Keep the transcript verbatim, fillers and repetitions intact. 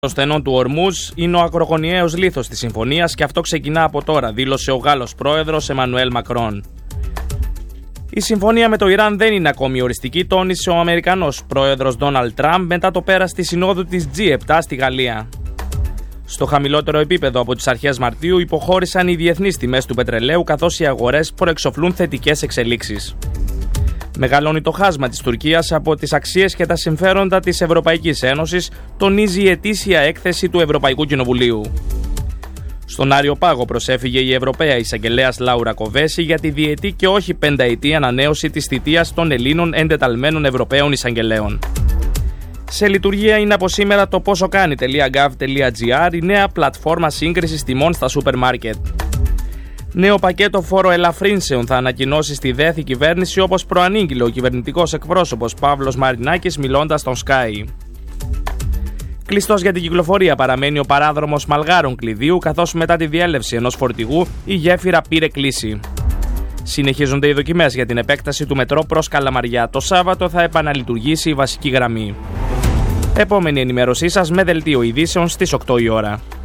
Το στενό του Ορμούζ είναι ο ακρογωνιαίος λίθος της συμφωνίας και αυτό ξεκινά από τώρα, δήλωσε ο Γάλλος πρόεδρος Εμμανουέλ Μακρόν. Η συμφωνία με το Ιράν δεν είναι ακόμη οριστική, τόνισε ο Αμερικανός πρόεδρος Ντόναλντ Τραμπ μετά το πέρας της συνόδου της τζι επτά στη Γαλλία. Στο χαμηλότερο επίπεδο από τις αρχές Μαρτίου υποχώρησαν οι διεθνείς τιμές του πετρελαίου, καθώς οι αγορές προεξοφλούν θετικές εξελίξεις. Μεγαλώνει το χάσμα της Τουρκίας από τις αξίες και τα συμφέροντα της Ευρωπαϊκής Ένωσης, τονίζει η ετήσια έκθεση του Ευρωπαϊκού Κοινοβουλίου. Στον Άριο Πάγο προσέφυγε η Ευρωπαία Εισαγγελέας Λάουρα Κοβέση για τη διετή και όχι πενταετή ανανέωση της θητείας των Ελλήνων εντεταλμένων Ευρωπαίων Εισαγγελέων. Σε λειτουργία είναι από σήμερα το ποσοκάνει.gov.gr, η νέα πλατφόρμα σύγκρισης τιμών στα σούπερ μάρκετ. Νέο πακέτο φοροελαφρύνσεων θα ανακοινώσει στη ΔΕΘ η κυβέρνηση, όπως προανήγγειλε ο κυβερνητικός εκπρόσωπος Παύλος Μαρινάκης μιλώντας στον Sky. Κλειστός για την κυκλοφορία παραμένει ο παράδρομος Μαλγάρων Κλειδίου, καθώς μετά τη διέλευση ενός φορτηγού η γέφυρα πήρε κλίση. Συνεχίζονται οι δοκιμές για την επέκταση του μετρό προς Καλαμαριά. Το Σάββατο θα επαναλειτουργήσει η βασική γραμμή. Επόμενη ενημέρωσή σας με δελτίο ειδήσεων στις οκτώ η ώρα.